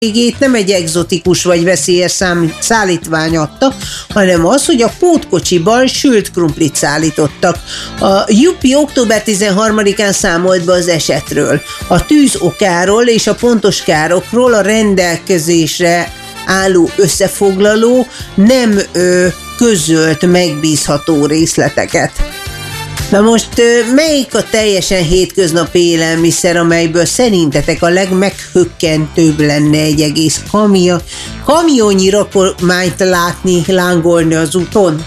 segítségét nem egy egzotikus vagy veszélyes szállítvány adta, hanem az, hogy a pótkocsiban sült krumplit szállítottak. A UP október 13-án számolt be az esetről. A tűz okáról és a pontos károkról a rendelkezésre álló összefoglaló nem közölt megbízható részleteket. Na most melyik a teljesen hétköznapi élelmiszer, amelyből szerintetek a legmeghökkentőbb lenne egy egész kamionnyi rakományt látni, lángolni az úton?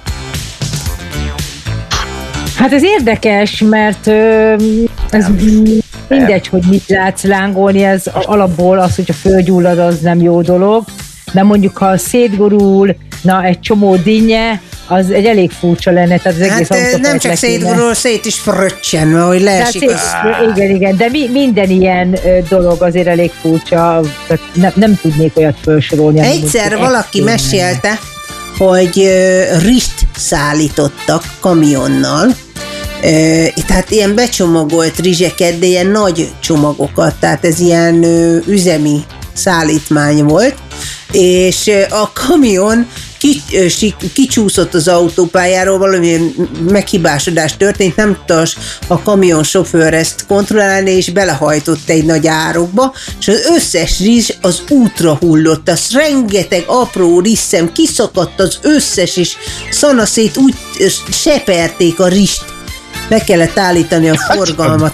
Hát ez érdekes, mert ez mindegy, hogy mit látsz lángolni, ez alapból az, hogyha fölgyullad, az nem jó dolog, de mondjuk ha szétgurul, egy csomó dinnye, az egy elég furcsa lenne, tehát az egész autót nem csak szétgurul, szét is fröccsen, ahogy leesik. Igen, de minden ilyen dolog azért elég furcsa, nem tudnék olyat felsorolni. Egyszer valaki mesélte, hogy rist szállítottak kamionnal, tehát ilyen becsomagolt rizseket, de ilyen nagy csomagokat, tehát ez ilyen üzemi szállítmány volt, és a kamion kicsúszott az autópályáról, valamilyen meghibásodás történt, nem tudta a kamionsofőr ezt kontrollálni, és belehajtott egy nagy árokba, és az összes rizs az útra hullott, az rengeteg apró rizszem kiszakadt az összes, és szanaszét úgy seperték a rizst. Be kellett állítani a forgalmat.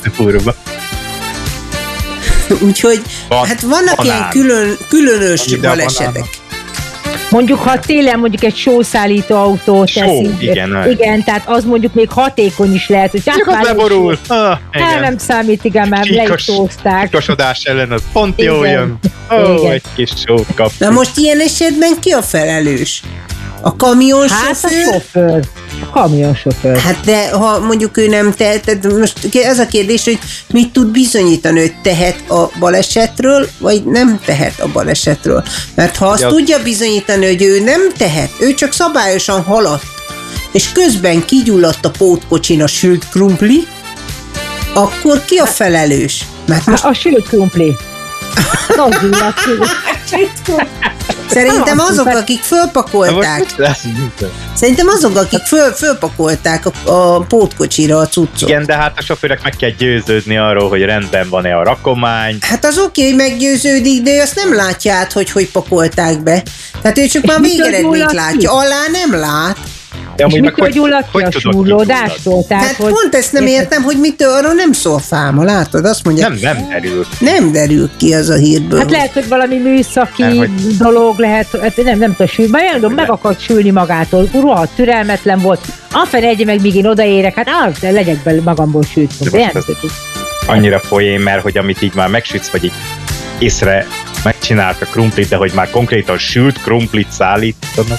Úgyhogy hát vannak ilyen különös balesetek. Mondjuk, ha télen mondjuk egy sószállító autót teszik. Igen, tehát az mondjuk még hatékony is lehet, hogy leborul. Nem számít, igen, már leítózták. Csíkosodás ellen az pont jól jön. Egy kis sót kap. Na most ilyen esetben ki a felelős? A kamionsofőr? Hát a sofőr. A kamionsofőr. Hát de ha mondjuk ő nem tehet, most ez a kérdés, hogy mit tud bizonyítani, hogy tehet a balesetről, vagy nem tehet a balesetről. Mert ha azt tudja bizonyítani, hogy ő nem tehet, ő csak szabályosan haladt, és közben kigyulladt a pótkocsin a sült krumpli, akkor ki a felelős? Mert most... A sült krumpli. Szerintem azok, akik fölpakolták. Szerintem azok, akik fölpakolták a pótkocsira a cuccot. Igen, de hát a sofőrök meg kell győződni arról, hogy rendben van-e a rakomány. Hát az oké, hogy meggyőződik, de azt nem látja át, hogy pakolták be. Tehát ő csak már végeredményt látja. Alá nem lát. És mitől gyulladt ki a súrlódástól? Hát pont ezt nem értem, hogy mitől, arra nem szól fáma, látod? Azt mondja, nem derül. Nem derül ki az a hírből. Hát lehet, hogy valami műszaki dolog lehet, hát nem tudom sülni, majd meg akart sülni magától, rohadt türelmetlen volt, afele egye meg, míg én odaérek, hát legyek belőle magamból sült. Annyira poén, mert hogy amit így már megsütsz, vagy így észre megcsinálta krumplit, de hogy már konkrétan sült krumplit szállítanak.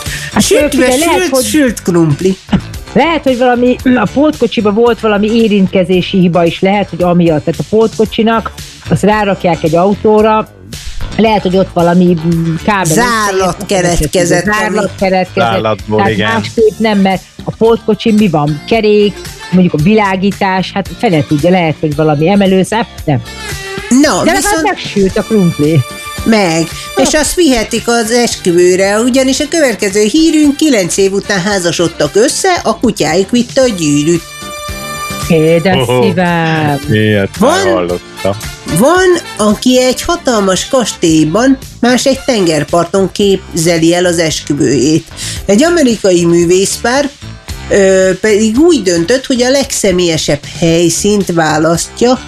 Sült krumpli. Lehet, hogy valami, a pótkocsiban volt valami érintkezési hiba is, lehet, hogy amiatt, tehát a pótkocsinak azt rárakják egy autóra, lehet, hogy ott valami kábel. Zárlat keretkezett. Zárlatból, igen. Másképp nem, mert a pótkocsi mi van? Kerék, mondjuk a világítás, hát fene tudja, lehet, hogy valami emelőszáp, nem. No, de viszont... megsült a krumpli. Meg, és azt vihetik az esküvőre, ugyanis a következő hírünk 9 év után házasodtak össze, a kutyájuk vitte a gyűrűt. Édes szívem! Miért van, aki egy hatalmas kastélyban, más egy tengerparton képzeli el az esküvőjét. Egy amerikai művészpár pedig úgy döntött, hogy a legszemélyesebb helyszínt választja,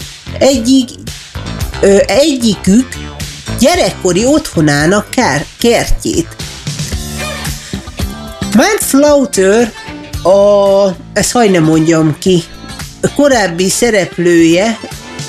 egyikük gyerekkori otthonának kertjét. Matt Slaughter, ezt hagy nem mondjam ki, a korábbi szereplője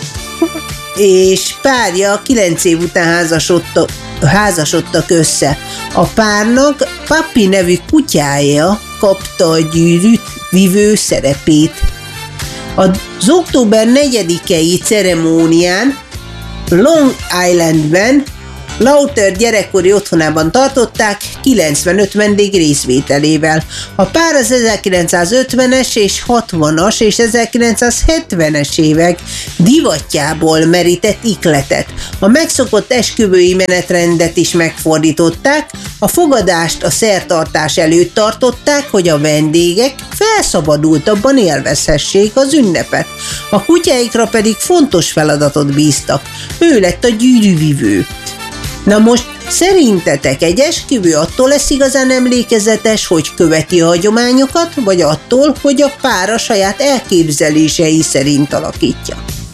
és párja 9 év után házasodtak össze. A párnak Papi nevű kutyája kapta a gyűrűt vivő szerepét. Az október 4-i ceremónián Long Islandben Lauter gyerekkori otthonában tartották 95 vendég részvételével. A pár az 1950-es és 60-as és 1970-es évek divatjából merített ikletet. A megszokott esküvői menetrendet is megfordították, a fogadást a szertartás előtt tartották, hogy a vendégek felszabadultabban élvezhessék az ünnepet. A kutyáikra pedig fontos feladatot bíztak. Ő lett a gyűrűvivő. Na most szerintetek egy esküvő attól lesz igazán emlékezetes, hogy követi a hagyományokat, vagy attól, hogy a pár a saját elképzelései szerint alakítja?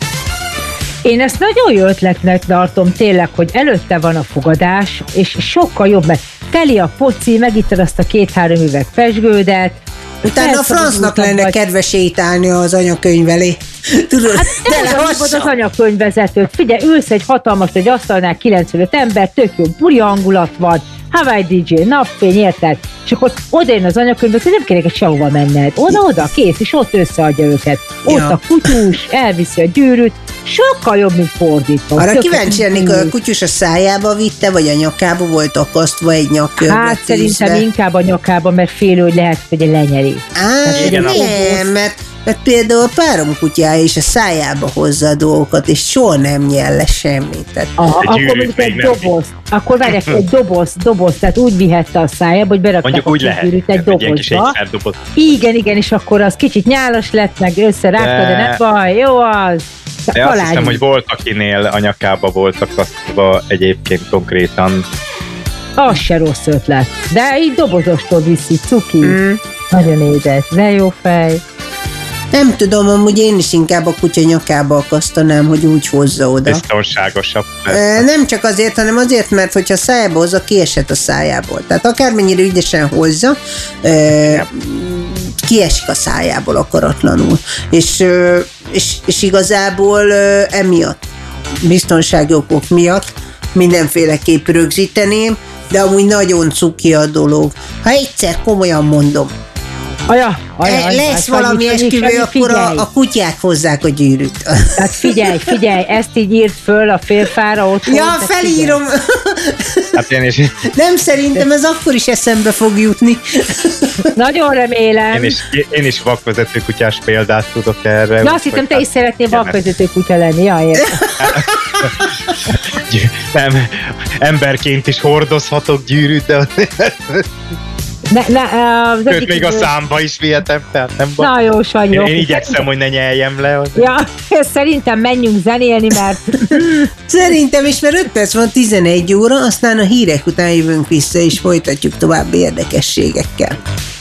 Én ezt nagyon jó ötletnek tartom tényleg, hogy előtte van a fogadás, és sokkal jobb, mert teli a poci, megittad azt a 2-3 üveg pezsgődet. Utána a francnak lenne kedve sétálni az anyakönyv elé. Tudod, hát az anyakönyvvezetőt. Figyelj, ülsz egy hatalmas egy asztalnál 95 ember, tök jó buli hangulat van, Hawaii DJ, napfény, érted? És akkor oda jön az anyakönyvet, hogy nem kérek sehova menned. Oda, kész, és ott összeadja őket. Ott a kutyus, elviszi a gyűrűt, sokkal jobb, mint fordítva. Arra kíváncsi lennék, a kutyus a szájába vitte, vagy a nyakába volt akasztva egy nyakkörbe? Hát szerintem inkább a nyakába, mert félő, hogy lehet, hogy lenyeli. Nem, mert például a párom kutyája is a szájába hozza a dolgokat, és soha nem nyel le semmit. Akkor mondjuk egy doboz, akkor várják egy doboz, tehát úgy vihette a szájába, hogy berakták a gyűrűt egy dobozba. Igen, és akkor az kicsit nyálas lett, meg összerágta, de nem baj, jó az. De azt hiszem, hogy volt, akinél a nyakába voltak akasztva egyébként konkrétan. Az se rossz ötlet. De így dobozostól viszi, cuki. Nagyon édes, de jó fej. Nem tudom, amúgy én is inkább a kutya nyakába akasztanám, hogy úgy hozza oda. Biztonságosabb. Nem csak azért, hanem azért, mert hogyha szájába hozza, kiesett a szájából. Tehát akármennyire ügyesen hozza, kiesik a szájából akaratlanul. És igazából emiatt, biztonsági okok miatt mindenféleképp rögzíteném, de amúgy nagyon cuki a dolog. Ha egyszer komolyan mondom, lesz valami esküvő, akkor a kutyák hozzák a gyűrűt. Tehát figyelj, ezt így írt föl a félfára otthon. Ja, felírom. Hát Nem, szerintem ez akkor is eszembe fog jutni. Nagyon remélem. Én is vakvezető kutyás példát tudok erre. Na, azt hittem, te is szeretnél vakvezető kutya lenni. Ja, nem, emberként is hordozhatok gyűrűt, de Sőt, még a számba is vihetem, tehát nem baj. Na jó, Sanyi. Én igyekszem, hogy ne nyeljem le. Ja, szerintem menjünk zenélni, mert... Szerintem is, mert 5 perc van 11 óra, aztán a hírek után jövünk vissza, és folytatjuk további érdekességekkel.